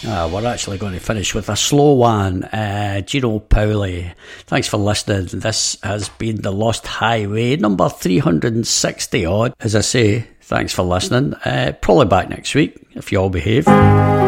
We're actually going to finish with a slow one. Gino Paoli, thanks for listening. This has been The Lost Highway, number 360 odd. As I say, thanks for listening. Probably back next week, if you all behave.